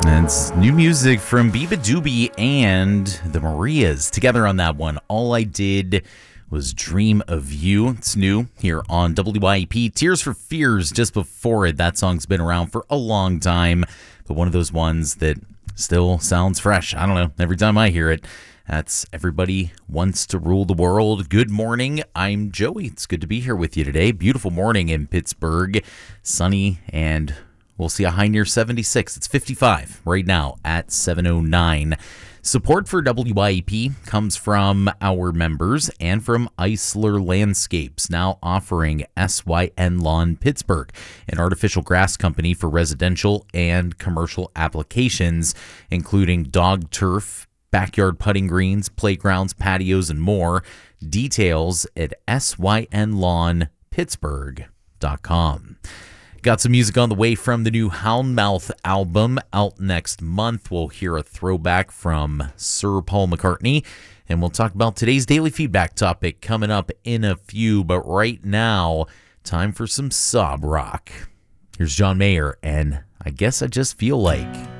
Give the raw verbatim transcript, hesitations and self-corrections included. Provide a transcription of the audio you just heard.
It's new music from Biba Doobie and the Marias together on that one. All I Did Was Dream of You. It's new here on W Y E P. Tears for Fears just before it. That song's been around for a long time, but one of those ones that still sounds fresh. I don't know. Every time I hear it, that's Everybody Wants to Rule the World. Good morning. I'm Joey. It's good to be here with you today. Beautiful morning in Pittsburgh. Sunny, and we'll see a high near seventy-six. It's fifty-five right now at seven oh nine. Support for W Y E P comes from our members and from Eisler Landscapes, now offering S Y N Lawn Pittsburgh, an artificial grass company for residential and commercial applications, including dog turf, backyard putting greens, playgrounds, patios, and more. Details at S Y N lawn pittsburgh dot com. Got some music on the way from the new Houndmouth album out next month. We'll hear a throwback from Sir Paul McCartney, and we'll talk about today's daily feedback topic coming up in a few. But right now, time for some sob rock. Here's John Mayer, and I Guess I Just Feel Like.